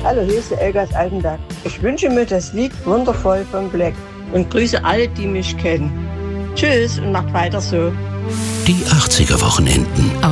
Hallo, hier ist der Elga aus Altenberg. Ich wünsche mir das Lied Wundervoll von Black und grüße alle, die mich kennen. Tschüss und macht weiter so. Die 80er Wochenenden.